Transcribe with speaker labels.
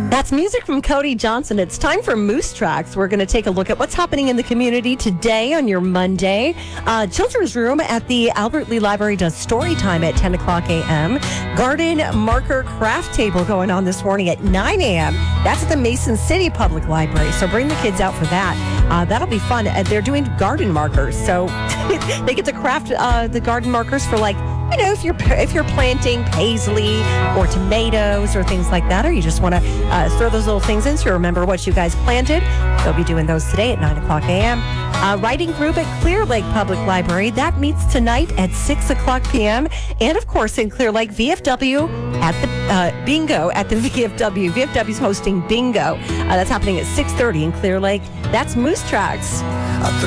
Speaker 1: That's music from Cody Johnson. It's time for Moose Tracks. We're going to take a look at what's happening in the community today on your Monday. Children's Room at the Albert Lee Library does story time at 10 o'clock a.m. Garden Marker Craft Table going on this morning at 9 a.m. That's at the Mason City Public Library, so bring the kids out for that. That'll be fun. They're doing garden markers, so they get to craft the garden markers for, like, you know, if you're planting paisley or tomatoes or things like that, or you just want to throw those little things in so you remember what you guys planted, they'll be doing those today at 9 o'clock a.m. Writing group at Clear Lake Public Library, that meets tonight at 6 o'clock p.m. And, of course, in Clear Lake, VFW at the bingo at the VFW. VFW's hosting bingo. That's happening at 6:30 in Clear Lake. That's Moose Tracks.